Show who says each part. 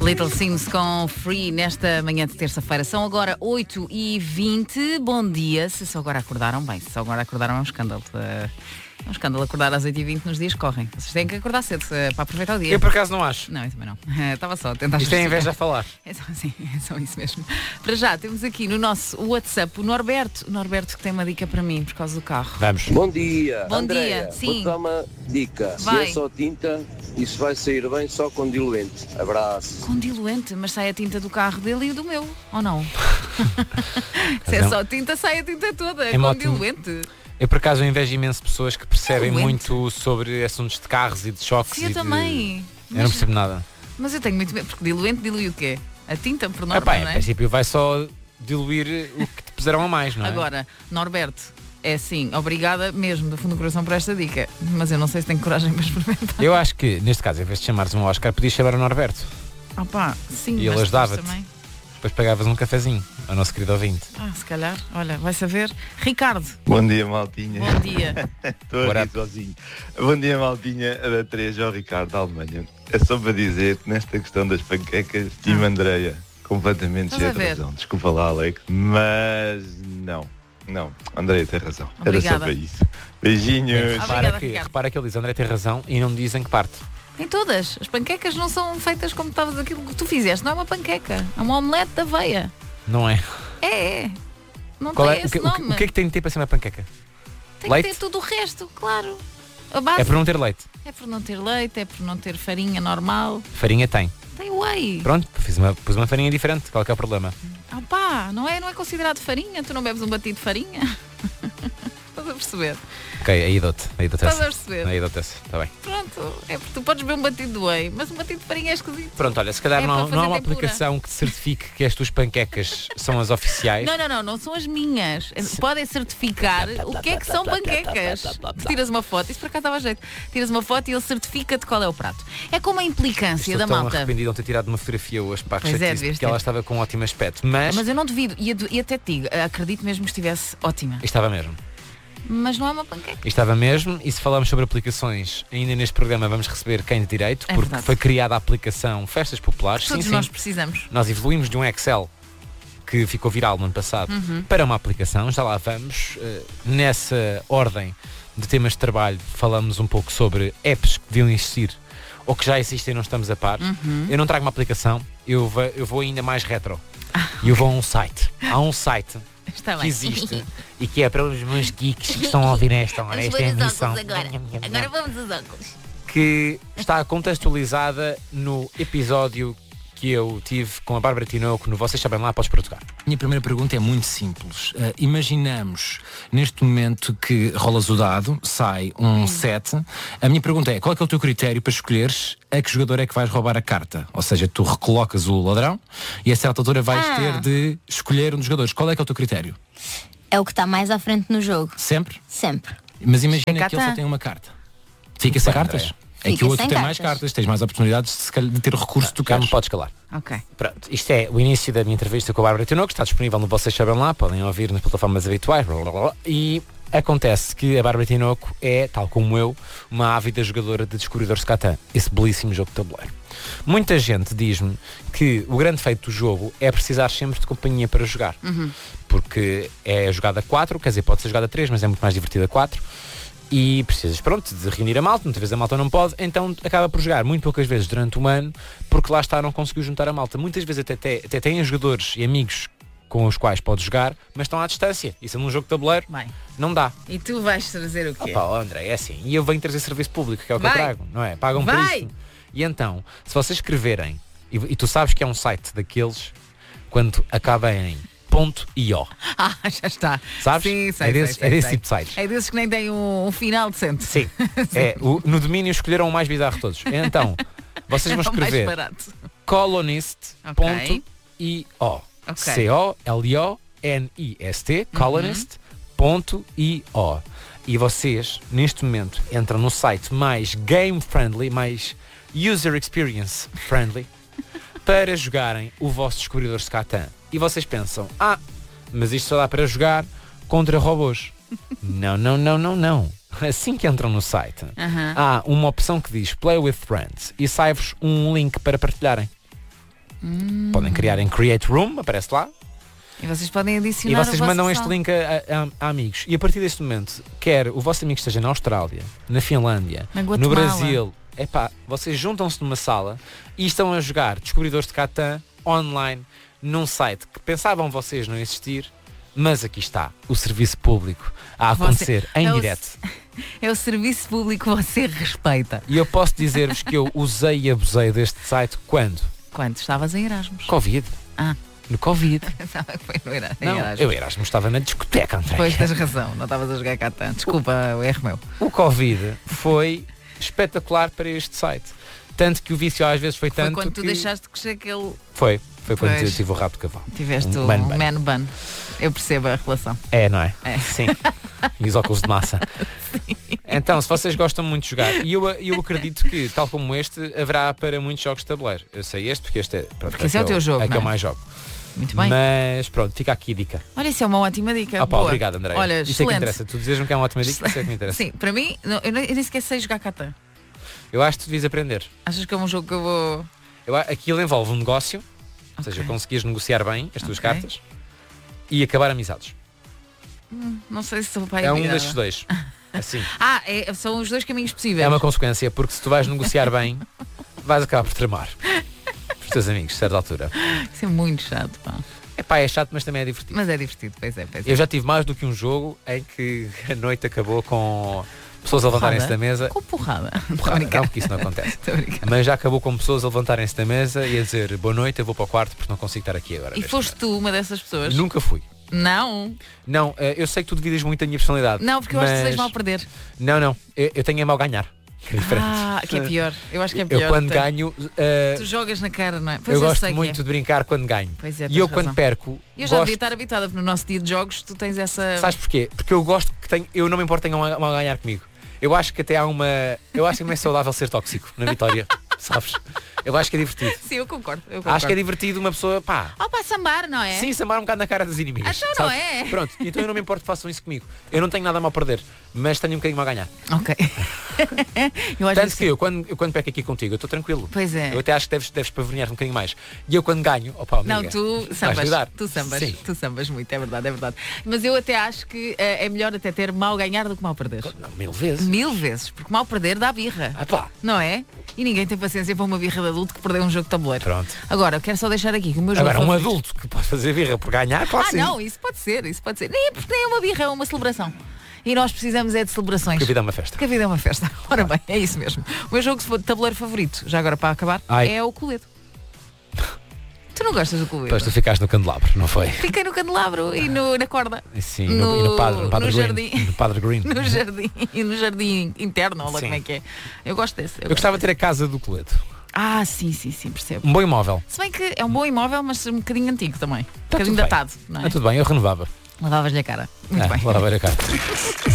Speaker 1: Little Sims com Free nesta manhã de terça-feira. São agora 8h20. Bom dia. Se só agora acordaram, bem, se só agora acordaram é um escândalo. É um escândalo acordar às 8h20 nos dias que correm. Vocês têm que acordar cedo para aproveitar o dia.
Speaker 2: Eu por acaso não acho.
Speaker 1: Não, eu também não. Estava só a tentar
Speaker 2: Isto é inveja a falar.
Speaker 1: É só isso mesmo. Para já, temos aqui no nosso WhatsApp o Norberto. O Norberto que tem uma dica para mim por causa do carro.
Speaker 2: Vamos.
Speaker 3: Bom dia,
Speaker 1: Bom
Speaker 3: Andréia.
Speaker 1: dia, sim.
Speaker 3: Vou-te dar uma dica.
Speaker 1: Vai.
Speaker 3: Se é só tinta, isso vai sair bem só com diluente. Abraço.
Speaker 1: Com diluente, mas sai a tinta do carro dele e do meu, ou não? Se é só tinta, sai a tinta toda,
Speaker 2: É
Speaker 1: com
Speaker 2: ótimo.
Speaker 1: diluente.
Speaker 2: Eu por acaso invejo imenso pessoas que percebem
Speaker 1: Diluente.
Speaker 2: muito sobre assuntos de carros e de choques.
Speaker 1: Sim, eu
Speaker 2: e
Speaker 1: também.
Speaker 2: Eu não percebo nada.
Speaker 1: Mas eu tenho muito medo, porque diluente dilui o quê? A tinta, por norma,
Speaker 2: Epá,
Speaker 1: não
Speaker 2: em
Speaker 1: é?
Speaker 2: princípio vai só diluir o que te puseram a mais, não é?
Speaker 1: Agora, Norberto, é assim, obrigada mesmo do fundo do coração por esta dica, mas eu não sei se tenho coragem para experimentar.
Speaker 2: Eu acho que, neste caso, em vez de chamares um Oscar, podias chamar o Norberto.
Speaker 1: Opa, sim,
Speaker 2: E ele
Speaker 1: mas
Speaker 2: ajudava-te.
Speaker 1: depois também.
Speaker 2: Depois pagavas um cafezinho ao nosso querido ouvinte.
Speaker 1: Se calhar, olha, vai saber. Ricardo,
Speaker 4: Bom dia, maltinha.
Speaker 1: bom dia.
Speaker 4: Estou a
Speaker 2: Bora.
Speaker 4: rir sozinho. Bom dia, maltinha da 3 ao Ricardo da Alemanha. É só para dizer que nesta questão das panquecas, Tim Andreia, completamente
Speaker 1: Estás
Speaker 4: cheia
Speaker 1: a
Speaker 4: de
Speaker 1: ver?
Speaker 4: razão. Desculpa lá, Alex, mas não, Andreia tem razão. Era
Speaker 1: Obrigada.
Speaker 4: só para isso. Beijinhos.
Speaker 1: Obrigada, Ricardo.
Speaker 2: Repara que ele diz, André tem razão, e não diz em que parte.
Speaker 1: Em todas, as panquecas não são feitas como estavas aquilo que tu fizeste, não é uma panqueca, é uma omelete de aveia.
Speaker 2: Não é?
Speaker 1: É. Não
Speaker 2: Qual
Speaker 1: tem
Speaker 2: é?
Speaker 1: esse nome.
Speaker 2: O que é que tem de ter para ser uma panqueca?
Speaker 1: Tem
Speaker 2: leite?
Speaker 1: que ter tudo o resto, claro. A base
Speaker 2: É por não ter leite.
Speaker 1: é por não ter leite, é por não ter farinha normal.
Speaker 2: Farinha tem.
Speaker 1: Tem whey.
Speaker 2: Pronto, pus uma farinha diferente. Qual é que é o problema?
Speaker 1: Ah pá, não é considerado farinha? Tu não bebes um batido de farinha? Estás a perceber?
Speaker 2: Ok, aí dou-te.
Speaker 1: Estás a
Speaker 2: essa.
Speaker 1: perceber?
Speaker 2: Aí dou-te essa. Está bem.
Speaker 1: Pronto, é porque tu podes beber um batido de whey, mas um batido de farinha é esquisito.
Speaker 2: Pronto, olha, se calhar
Speaker 1: É
Speaker 2: não
Speaker 1: para
Speaker 2: há
Speaker 1: fazer
Speaker 2: uma
Speaker 1: tempura.
Speaker 2: aplicação que certifique que as tuas panquecas são as oficiais.
Speaker 1: Não são as minhas. Podem certificar o que é que são panquecas. Tu tiras uma foto, isso por acaso estava a jeito. Tiras uma foto e ele certifica-te qual é o prato. É como a implicância
Speaker 2: Estou
Speaker 1: da
Speaker 2: tão
Speaker 1: malta.
Speaker 2: arrependido de não ter tirado uma fotografia hoje para
Speaker 1: Pois é,
Speaker 2: chatice,
Speaker 1: devias
Speaker 2: porque
Speaker 1: ter.
Speaker 2: ela estava com um ótimo aspecto. Mas
Speaker 1: Eu não duvido, e até te digo, acredito mesmo que estivesse ótima.
Speaker 2: estava mesmo.
Speaker 1: Mas não é uma panqueca.
Speaker 2: Estava mesmo, e se falarmos sobre aplicações, ainda neste programa vamos receber quem de direito,
Speaker 1: É
Speaker 2: porque
Speaker 1: verdade.
Speaker 2: foi criada a aplicação Festas Populares.
Speaker 1: Todos
Speaker 2: sim,
Speaker 1: nós
Speaker 2: sim.
Speaker 1: precisamos.
Speaker 2: Nós evoluímos de um Excel que ficou viral no ano passado para uma aplicação, já lá vamos. Nessa ordem de temas de trabalho, falamos um pouco sobre apps que deviam existir ou que já existem e não estamos a par. Eu não trago uma aplicação, eu vou ainda mais retro. E eu vou a um site. Há um site
Speaker 1: Está
Speaker 2: que
Speaker 1: bem.
Speaker 2: existe e que é para os meus geeks que estão a ouvir esta hora, esta emissão,
Speaker 1: Agora vamos aos óculos.
Speaker 2: que está contextualizada no episódio que eu tive com a Bárbara Tinoco no Vocês Sabem Lá, podes Portugal.
Speaker 5: Minha primeira pergunta é muito simples. Imaginamos neste momento que rolas o dado, sai um 7. A minha pergunta é, qual é que é o teu critério para escolheres a que jogador é que vais roubar a carta? Ou seja, tu recolocas o ladrão e a certa altura vais ter de escolher um dos jogadores. Qual é que é o teu critério?
Speaker 6: É o que está mais à frente no jogo.
Speaker 5: Sempre?
Speaker 6: Sempre.
Speaker 5: Mas imagina
Speaker 1: Chega
Speaker 5: que ele
Speaker 1: cá.
Speaker 5: só tem uma carta. Fica sem
Speaker 2: Bem,
Speaker 5: cartas?
Speaker 2: Andréia.
Speaker 5: É que
Speaker 6: Fica
Speaker 5: o outro
Speaker 6: sem
Speaker 5: tem mais
Speaker 6: cartas.
Speaker 5: cartas, tens mais oportunidades se calhar, de ter o recurso que tu
Speaker 2: Já me
Speaker 5: queres.
Speaker 2: podes calar.
Speaker 1: Ok.
Speaker 2: Pronto, isto é o início da minha entrevista com a Bárbara Tinoco, que está disponível no Vocês Sabem Lá, podem ouvir nas plataformas habituais, blá, blá, blá. E acontece que a Bárbara Tinoco é, tal como eu, uma ávida jogadora de Descobridores de Catan, esse belíssimo jogo de tabuleiro. Muita gente diz-me que o grande feito do jogo é precisar sempre de companhia para jogar, porque é jogada a 4, quer dizer, pode ser jogada a 3, mas é muito mais divertida a 4. E precisas, pronto, de reunir a malta, muitas vezes a malta não pode, então acaba por jogar muito poucas vezes durante um ano, porque lá está, não conseguiu juntar a malta. Muitas vezes até têm jogadores e amigos com os quais pode jogar, mas estão à distância. Isso num jogo de tabuleiro
Speaker 1: Bem,
Speaker 2: não dá.
Speaker 1: e tu vais trazer o quê?
Speaker 2: Opa, ó, André, é assim, e eu venho trazer serviço público, que é o que eu
Speaker 1: Vai.
Speaker 2: trago, não é? Pagam por
Speaker 1: Vai.
Speaker 2: isso. E então, se vocês escreverem, e tu sabes que é um site daqueles, quando acaba em .io,
Speaker 1: Já está.
Speaker 2: sabes?
Speaker 1: Sim, sei,
Speaker 2: é desse,
Speaker 1: sei,
Speaker 2: é desse
Speaker 1: sei.
Speaker 2: tipo de sites.
Speaker 1: É desses que nem têm um final decente.
Speaker 2: Sim, no domínio escolheram o mais bizarro de todos. Então, vocês vão
Speaker 1: É o mais
Speaker 2: escrever
Speaker 1: barato.
Speaker 2: colonist.io, C-O-L-O-N-I-S-T, colonist.io. E vocês, neste momento, entram no site mais game friendly, mais user experience friendly, para jogarem o vosso Descobridores de Catan. E vocês pensam, mas isto só dá para jogar contra robôs. Não. Assim que entram no site, há uma opção que diz Play with Friends e sai-vos um link para partilharem. Podem criar em Create Room, aparece lá.
Speaker 1: E vocês podem
Speaker 2: E
Speaker 1: adicionar
Speaker 2: vocês
Speaker 1: a vossa
Speaker 2: mandam este
Speaker 1: sala.
Speaker 2: link a amigos. E a partir deste momento, quer o vosso amigo esteja na Austrália, na Finlândia,
Speaker 1: Na
Speaker 2: no
Speaker 1: Guatemala.
Speaker 2: Brasil, vocês juntam-se numa sala e estão a jogar Descobridores de Catan online num site que pensavam vocês não existir, mas aqui está o serviço público a acontecer em
Speaker 1: é o-
Speaker 2: direto.
Speaker 1: É o serviço público que você respeita.
Speaker 2: E eu posso dizer-vos que eu usei e abusei deste site quando?
Speaker 1: Quando estavas em Erasmus.
Speaker 2: Covid.
Speaker 1: Ah.
Speaker 2: No Covid.
Speaker 1: Não, foi no Erasmus.
Speaker 2: Não, eu Erasmus estava na discoteca, André.
Speaker 1: Pois tens razão, não estavas a jogar cá tanto. Desculpa, o erro meu.
Speaker 2: O Covid foi espetacular para este site. Tanto que o vício às vezes foi
Speaker 1: Foi
Speaker 2: tanto
Speaker 1: quando tu
Speaker 2: que...
Speaker 1: deixaste de crescer aquele.
Speaker 2: Foi quando
Speaker 1: Pois.
Speaker 2: eu tive o rabo de cavalo.
Speaker 1: Tiveste
Speaker 2: Um
Speaker 1: o
Speaker 2: man bun.
Speaker 1: man bun. Eu percebo a relação.
Speaker 2: É, não é?
Speaker 1: É.
Speaker 2: Sim. E os óculos de massa. Então, se vocês gostam muito de jogar, e eu acredito que, tal como este, haverá para muitos jogos de tabuleiro. Eu sei este porque este é, pronto,
Speaker 1: Porque esse é o
Speaker 2: que
Speaker 1: teu jogo,
Speaker 2: é que
Speaker 1: não
Speaker 2: eu
Speaker 1: é?
Speaker 2: mais jogo.
Speaker 1: Muito bem.
Speaker 2: Mas pronto, fica aqui a dica.
Speaker 1: Olha, isso é uma ótima dica.
Speaker 2: Opa,
Speaker 1: Boa.
Speaker 2: obrigado, André.
Speaker 1: Olha,
Speaker 2: Isso é que
Speaker 1: excelente.
Speaker 2: interessa. Tu dizes-me que é uma ótima dica, isso é que me interessa.
Speaker 1: Sim, para mim, não, eu nem sequer sei jogar Catan.
Speaker 2: Eu acho que tu devias aprender.
Speaker 1: Achas que é um jogo que eu vou.
Speaker 2: Aquilo envolve um negócio, ou seja, conseguias negociar bem as tuas
Speaker 1: Ok.
Speaker 2: cartas e acabar amizades.
Speaker 1: Não sei se sou pai
Speaker 2: É um
Speaker 1: virada.
Speaker 2: destes dois. Assim.
Speaker 1: São os dois caminhos possíveis.
Speaker 2: É uma consequência, porque se tu vais negociar bem, vais acabar por tramar. Os teus amigos, a certa altura.
Speaker 1: Isso é muito chato, pá.
Speaker 2: É chato, mas também é divertido.
Speaker 1: Mas é divertido, pois é.
Speaker 2: Eu já tive mais do que um jogo em que a noite acabou com pessoas a levantarem-se da mesa.
Speaker 1: Com porrada. Estou a
Speaker 2: Porrada,
Speaker 1: brincar.
Speaker 2: não, porque isso não acontece.
Speaker 1: Estou a brincar.
Speaker 2: Mas já acabou com pessoas a levantarem-se da mesa e a dizer boa noite, eu vou para o quarto porque não consigo estar aqui agora.
Speaker 1: E
Speaker 2: neste
Speaker 1: foste
Speaker 2: momento.
Speaker 1: tu uma dessas pessoas?
Speaker 2: Nunca fui.
Speaker 1: Não.
Speaker 2: Não, eu sei que tu divides muito a minha personalidade.
Speaker 1: Não, porque eu acho que
Speaker 2: mas-
Speaker 1: vocês mal perder.
Speaker 2: Não, eu tenho a mal ganhar. Que é diferente.
Speaker 1: Que é pior. Eu acho que é pior.
Speaker 2: Eu quando
Speaker 1: Tu-
Speaker 2: ganho,
Speaker 1: Tu jogas na cara, não é? Pois
Speaker 2: eu gosto
Speaker 1: sei que
Speaker 2: muito
Speaker 1: é.
Speaker 2: de brincar quando ganho.
Speaker 1: Pois é,
Speaker 2: E
Speaker 1: tens
Speaker 2: eu quando
Speaker 1: razão.
Speaker 2: perco,
Speaker 1: Eu já
Speaker 2: gosto...
Speaker 1: devia estar habituada, porque no nosso dia de jogos tu tens essa.
Speaker 2: Sabes porquê? Porque eu gosto que tenho... Eu não me importo que tenham mal a ganhar comigo. Eu acho que até há uma... Eu acho que não é saudável ser tóxico na vitória. Sabes? Eu acho que é divertido.
Speaker 1: Sim, eu concordo.
Speaker 2: Acho que é divertido uma pessoa, pá...
Speaker 1: Para sambar, não é?
Speaker 2: Sim, sambar um bocado na cara dos inimigos.
Speaker 1: Então não
Speaker 2: sabes?
Speaker 1: é?
Speaker 2: Pronto, então eu não me importo que façam isso comigo. Eu não tenho nada a mal perder, mas tenho um bocadinho mal a ganhar.
Speaker 1: Ok. Eu acho
Speaker 2: Tanto que eu quando perco aqui contigo, eu estou tranquilo.
Speaker 1: Pois é.
Speaker 2: Eu até acho que deves pavernear um bocadinho mais. E eu quando ganho, opa, amiga,
Speaker 1: Não, tu
Speaker 2: vais
Speaker 1: sambas.
Speaker 2: ajudar.
Speaker 1: Tu sambas.
Speaker 2: Sim.
Speaker 1: Tu sambas muito, é verdade, é verdade. Mas eu até acho que é melhor até ter mal ganhar do que mal perder.
Speaker 2: Não, 1000 vezes.
Speaker 1: 1000 vezes, porque mal perder dá birra.
Speaker 2: Ah, pá.
Speaker 1: Não é? E ninguém tem paciência para uma birra de adulto que perdeu um jogo de tabuleiro.
Speaker 2: Pronto.
Speaker 1: Agora, eu quero só deixar aqui que o meu jogo
Speaker 2: Agora, um
Speaker 1: favorito-
Speaker 2: adulto que pode fazer birra por ganhar, pode sim.
Speaker 1: não, isso pode ser, isso pode ser. Nem é uma birra, é uma celebração. E nós precisamos é de celebrações.
Speaker 2: Porque a vida é uma festa.
Speaker 1: Porque a vida é uma festa. Ora bem, é isso mesmo. O meu jogo de tabuleiro favorito, já agora para acabar,
Speaker 2: Ai.
Speaker 1: é o Coledo. Tu não gostas do Coledo?
Speaker 2: Depois tu ficaste no candelabro, não foi?
Speaker 1: Fiquei no candelabro e na corda.
Speaker 2: Sim, e no Padre
Speaker 1: no
Speaker 2: Green.
Speaker 1: jardim.
Speaker 2: No Padre Green.
Speaker 1: No jardim interno, ou lá
Speaker 2: Sim.
Speaker 1: como é que é. Eu gosto desse.
Speaker 2: Eu gostava de ter a casa do Coledo.
Speaker 1: Sim, percebo.
Speaker 2: Um bom imóvel.
Speaker 1: Se bem que é um bom imóvel, mas um bocadinho antigo também. Um bocadinho
Speaker 2: tudo bem.
Speaker 1: datado, não é?
Speaker 2: Tudo bem, eu renovava.
Speaker 1: Lavavas-lhe a cara. Muito bem.
Speaker 2: Lá vai a cara.